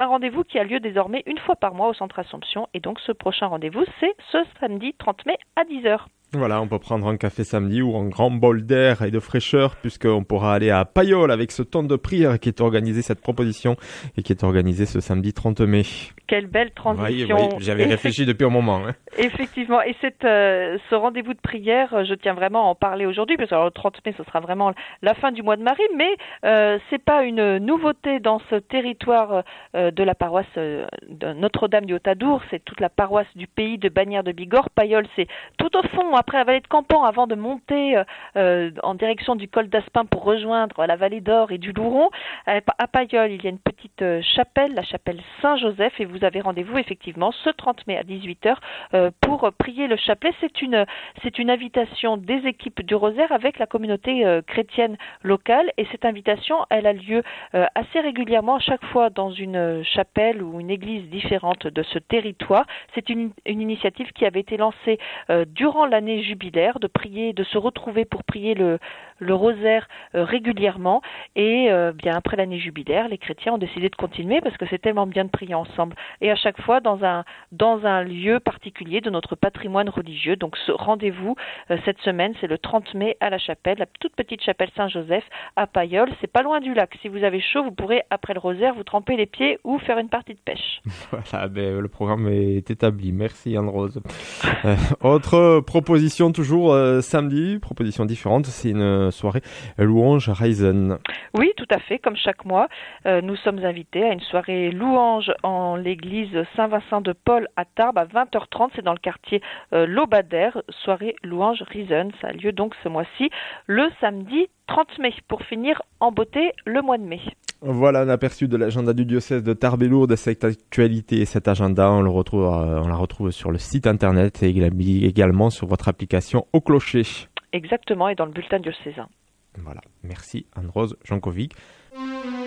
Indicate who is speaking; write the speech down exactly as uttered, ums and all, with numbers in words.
Speaker 1: rendez-vous qui a lieu désormais une fois par mois au Centre Assomption. Et donc ce prochain rendez-vous, c'est ce samedi trente mai à dix heures.
Speaker 2: Voilà, on peut prendre un café samedi ou un grand bol d'air et de fraîcheur puisqu'on pourra aller à Payolle avec ce temps de prière qui est organisé, cette proposition, et qui est organisée ce samedi trente mai.
Speaker 1: Quelle belle transition.
Speaker 2: Oui, oui, j'avais réfléchi depuis un moment. Hein.
Speaker 1: Effectivement, et cette, euh, ce rendez-vous de prière, je tiens vraiment à en parler aujourd'hui, parce que alors, le trente mai, ce sera vraiment la fin du mois de Marie, mais euh, c'est pas une nouveauté dans ce territoire euh, de la paroisse euh, de Notre-Dame du Haut-Adour, c'est toute la paroisse du pays de Bagnères de Bigorre. Payolle, c'est tout au fond, après la vallée de Campan, avant de monter euh, en direction du col d'Aspin pour rejoindre la vallée d'Or et du Louron. À Payolle, il y a une petite euh, chapelle, la chapelle Saint-Joseph, et vous Vous avez rendez-vous effectivement ce trente mai à dix-huit heures euh, pour prier le chapelet. C'est une, c'est une invitation des équipes du Rosaire avec la communauté euh, chrétienne locale, et cette invitation, elle a lieu euh, assez régulièrement, à chaque fois dans une chapelle ou une église différente de ce territoire. C'est une, une initiative qui avait été lancée euh, durant l'année jubilaire, de prier, de se retrouver pour prier le, le Rosaire euh, régulièrement, et euh, bien après l'année jubilaire, les chrétiens ont décidé de continuer parce que c'est tellement bien de prier ensemble. Et à chaque fois dans un, dans un lieu particulier de notre patrimoine religieux. Donc ce rendez-vous euh, cette semaine, c'est le trente mai à la chapelle, la toute petite chapelle Saint-Joseph à Payolle. C'est pas loin du lac. Si vous avez chaud, vous pourrez, après le rosaire, vous tremper les pieds ou faire une partie de pêche.
Speaker 2: Voilà, ben, le programme est établi. Merci Anne-Rose. euh, autre proposition toujours euh, samedi, proposition différente, c'est une soirée louange Risen.
Speaker 1: Oui, tout à fait, comme chaque mois, euh, nous sommes invités à une soirée louange en l'église Saint-Vincent de Paul à Tarbes à vingt heures trente. C'est dans le quartier euh, Lobadère, soirée louange Risen. Ça a lieu donc ce mois-ci, le samedi trente mai, pour finir en beauté le mois de mai.
Speaker 2: Voilà un aperçu de l'agenda du diocèse de Tarbes et Lourdes. Cette actualité et cet agenda, on le retrouve, euh, on la retrouve sur le site internet et également sur votre application Au Clocher.
Speaker 1: Exactement, et dans le bulletin diocésain.
Speaker 2: Voilà, merci Anne-Rose Jankovic.